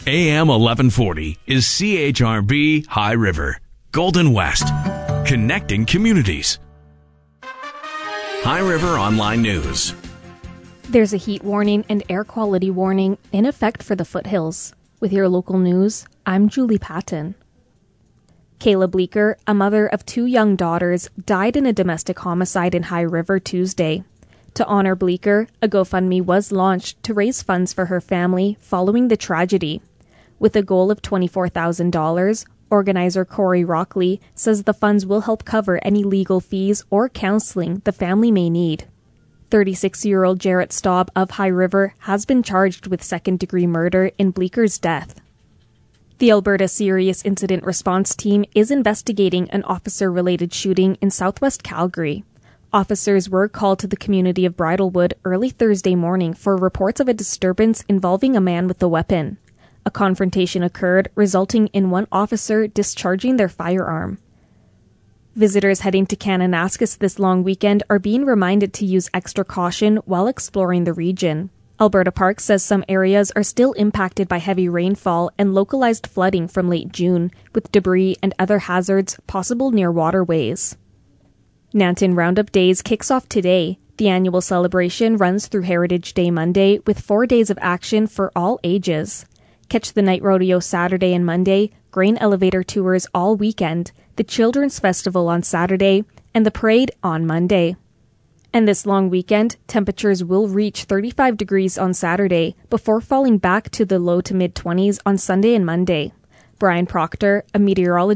AM 1140 is CHRB High River, Golden West, connecting communities. High River Online News. There's a heat warning and air quality warning in effect for the foothills. With your local news, I'm Julie Patton. Kayla Bleeker, a mother of 2 young daughters, died in a domestic homicide in High River Tuesday. To honor Bleeker, a GoFundMe was launched to raise funds for her family following the tragedy. With a goal of $24,000, organizer Corey Rockley says the funds will help cover any legal fees or counseling the family may need. 36-year-old Jarrett Staub of High River has been charged with second-degree murder in Bleeker's death. The Alberta Serious Incident Response Team is investigating an officer-related shooting in southwest Calgary. Officers were called to the community of Bridlewood early Thursday morning for reports of a disturbance involving a man with a weapon. A confrontation occurred, resulting in one officer discharging their firearm. Visitors heading to Kananaskis this long weekend are being reminded to use extra caution while exploring the region. Alberta Parks says some areas are still impacted by heavy rainfall and localized flooding from late June, with debris and other hazards possible near waterways. Nanton Roundup Days kicks off today. The annual celebration runs through Heritage Day Monday with 4 days of action for all ages. Catch the night rodeo Saturday and Monday, grain elevator tours all weekend, the Children's Festival on Saturday, and the parade on Monday. And this long weekend, temperatures will reach 35 degrees on Saturday before falling back to the low to mid-20s on Sunday and Monday. Brian Proctor, a meteorologist